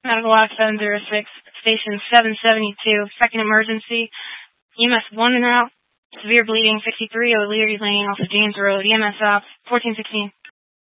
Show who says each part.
Speaker 1: Medical Lock 706, Station 772, second emergency. EMS 1 en route. Severe bleeding, 63 O'Leary Lane off of James Road. EMS off 1416.